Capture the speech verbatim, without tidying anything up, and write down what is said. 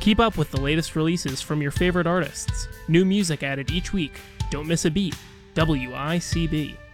Keep up with the latest releases from your favorite artists. New music added each week. Don't miss a beat. W I C B.